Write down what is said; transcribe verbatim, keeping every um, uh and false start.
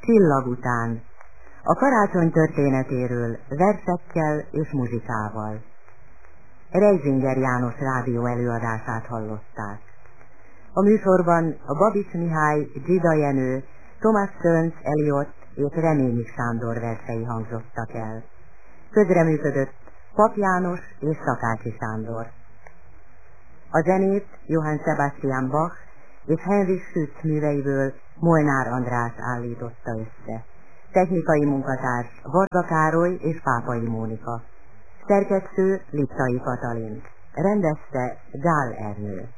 Csillag után. A karácsony történetéről versekkel és muzsikával. Reisinger János rádió előadását hallották. A műsorban a Babics Mihály, Dzsida Jenő, Thomas Stearns Eliot és Reményi Sándor versei hangzottak el. Közreműködött Pap János és Szakácsi Sándor. A zenét Johann Sebastian Bach és Heinrich Schütz műveiből Molnár András állította össze. Technikai munkatárs Varga Károly és Pápai Mónika. Szerkesztő Liptai Katalin. Rendezte Gál Ernő.